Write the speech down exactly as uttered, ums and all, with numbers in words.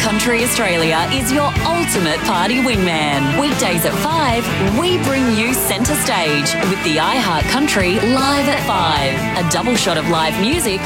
Country Australia is your ultimate party wingman. Weekdays at five, we bring you centre stage with the iHeart Country Live at five. A double shot of live music